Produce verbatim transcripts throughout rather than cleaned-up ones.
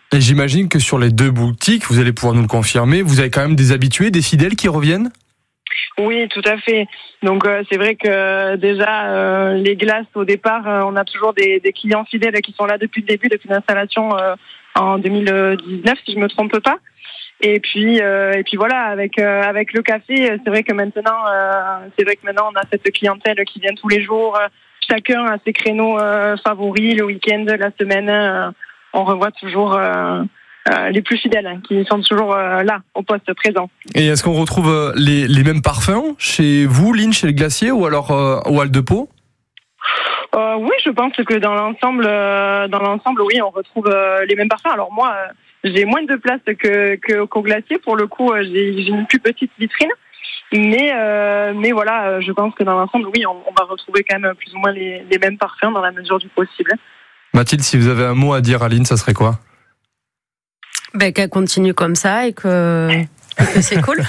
Et j'imagine que sur les deux boutiques, vous allez pouvoir nous le confirmer, vous avez quand même des habitués, des fidèles qui reviennent ? Oui, tout à fait. Donc euh, c'est vrai que euh, déjà euh, les glaces au départ, euh, on a toujours des, des clients fidèles qui sont là depuis le début, depuis l'installation euh, en deux mille dix-neuf, si je me trompe pas. Et puis euh, et puis voilà, avec euh, avec le café, c'est vrai que maintenant euh, c'est vrai que maintenant on a cette clientèle qui vient tous les jours. Euh, chacun a ses créneaux euh, favoris, le week-end, la semaine. Euh, on revoit toujours. Euh, Euh, les plus fidèles, hein, qui sont toujours euh, là, au poste présent. Et est-ce qu'on retrouve euh, les, les mêmes parfums chez vous, Lynn, chez le glacier, ou alors euh, au Halles de Pau ? euh, Oui, je pense que dans l'ensemble, euh, dans l'ensemble, oui, on retrouve euh, les mêmes parfums. Alors moi, euh, j'ai moins de place que, que qu'au glacier. Pour le coup, euh, j'ai, j'ai une plus petite vitrine. Mais, euh, mais voilà, euh, je pense que dans l'ensemble, oui, on, on va retrouver quand même plus ou moins les, les mêmes parfums dans la mesure du possible. Mathilde, si vous avez un mot à dire à Lynn, ça serait quoi ? Ben, qu'elle continue comme ça et que, et que c'est cool.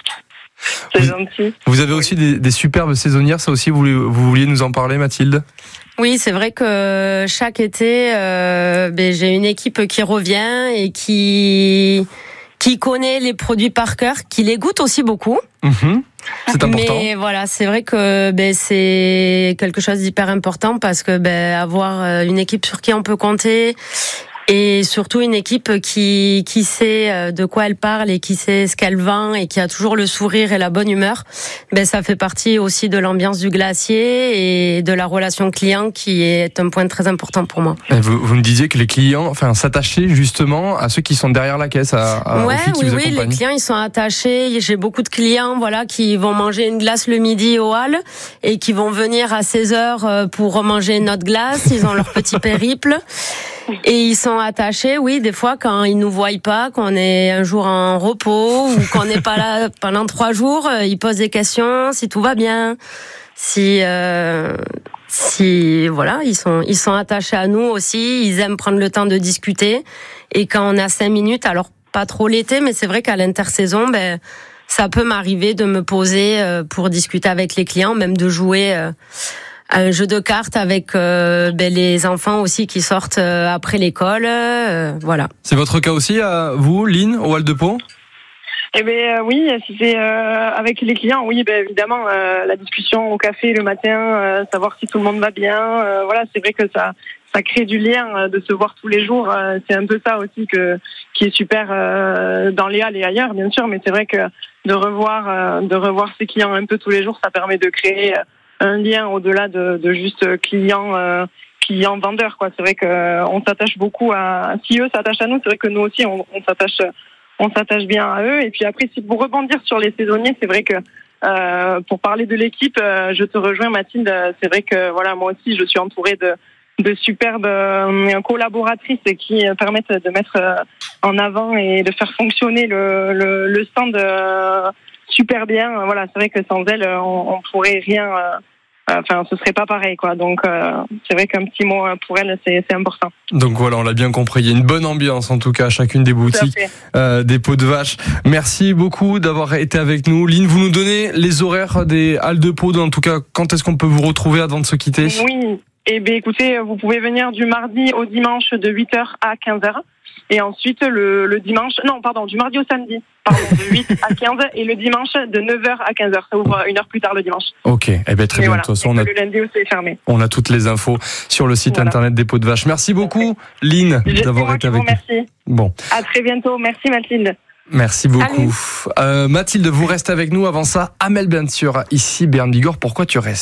C'est vous, gentil. Vous avez aussi des, des superbes saisonnières, ça aussi, vous, vous vouliez nous en parler, Mathilde ? Oui, c'est vrai que chaque été, euh, ben, j'ai une équipe qui revient et qui, qui connaît les produits par cœur, qui les goûte aussi beaucoup. Mmh, c'est important. Mais voilà, c'est vrai que ben, c'est quelque chose d'hyper important parce que ben, avoir une équipe sur qui on peut compter, et surtout une équipe qui qui sait de quoi elle parle et qui sait ce qu'elle vend et qui a toujours le sourire et la bonne humeur, ben ça fait partie aussi de l'ambiance du glacier et de la relation client qui est un point très important pour moi. Vous, vous me disiez que les clients, enfin, s'attachaient justement à ceux qui sont derrière la caisse, à, à ouais, aux filles qui oui, vous oui, accompagnent. les clients ils sont attachés. J'ai beaucoup de clients, voilà, qui vont manger une glace le midi au hall et qui vont venir à seize heures pour manger notre glace. Ils ont leur petit périple. Et ils sont attachés, oui, des fois quand ils nous voient pas, qu'on est un jour en repos ou qu'on n'est pas là pendant trois jours, ils posent des questions, si tout va bien, si, euh, si, voilà, ils sont, ils sont attachés à nous aussi. Ils aiment prendre le temps de discuter. Et quand on a cinq minutes, alors pas trop l'été, mais c'est vrai qu'à l'intersaison, ben, ça peut m'arriver de me poser pour discuter avec les clients, même de jouer. Euh, un jeu de cartes avec euh, ben, les enfants aussi qui sortent euh, après l'école, euh, voilà. C'est votre cas aussi, à vous, Lynn, au Halles de Pau ? Eh ben euh, oui, si c'est euh, avec les clients, oui, ben évidemment, euh, la discussion au café le matin, euh, savoir si tout le monde va bien, euh, voilà, c'est vrai que ça, ça crée du lien, euh, de se voir tous les jours. Euh, c'est un peu ça aussi que qui est super euh, dans les halles et ailleurs, bien sûr, mais c'est vrai que de revoir, euh, de revoir ses clients un peu tous les jours, ça permet de créer un lien au-delà de, de juste clients, euh, clients vendeurs, quoi. C'est vrai que euh, on s'attache beaucoup à. Si eux s'attachent à nous, c'est vrai que nous aussi on, on s'attache, on s'attache bien à eux. Et puis après, si pour rebondir sur les saisonniers, c'est vrai que euh, pour parler de l'équipe, euh, je te rejoins, Mathilde. C'est vrai que voilà, moi aussi, je suis entourée de de superbes euh, collaboratrices qui euh, permettent de mettre euh, en avant et de faire fonctionner le le, le stand. Euh, super bien, voilà, c'est vrai que sans elle, on, on pourrait rien, euh, enfin, ce serait pas pareil, quoi. Donc, euh, c'est vrai qu'un petit mot pour elle, c'est, c'est important. Donc voilà, on l'a bien compris. Il y a une bonne ambiance, en tout cas, à chacune des boutiques, euh, des Peaux de Vache. Merci beaucoup d'avoir été avec nous. Lynn, vous nous donnez les horaires des Halles de Pau, en tout cas, quand est-ce qu'on peut vous retrouver avant de se quitter ? Oui, eh bien, écoutez, vous pouvez venir du mardi au dimanche de huit heures à quinze heures. Et ensuite, le, le dimanche, non, pardon, du mardi au samedi, pardon, de huit à quinze, et le dimanche de neuf heures à quinze heures. Ça ouvre une heure plus tard le dimanche. Ok, eh bien, très et bien. Voilà. De toute façon, on a, le lundi aussi est fermé. On a toutes les infos sur le site voilà. internet des Peaux de Vache. Merci beaucoup, Lynn, Je d'avoir été avec nous. Merci. Bon. À très bientôt. Merci, Mathilde. Merci beaucoup. Euh, Mathilde, vous restez avec nous. Avant ça, Amel bien sûr, ici, Béarn Bigorre. Pourquoi tu restes ?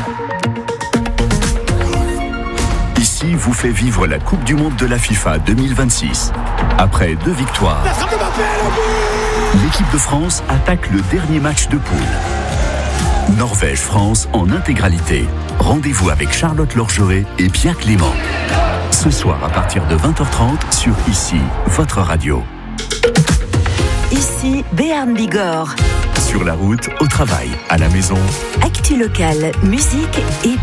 Ici vous fait vivre la Coupe du Monde de la FIFA deux mille vingt-six. Après deux victoires, l'équipe de France attaque le dernier match de poule. Norvège-France en intégralité. Rendez-vous avec Charlotte Lorgeret et Pierre Clément. Ce soir à partir de vingt heures trente sur Ici, votre radio. Ici, Béarn Bigorre. Sur la route, au travail, à la maison. Actu locale, musique et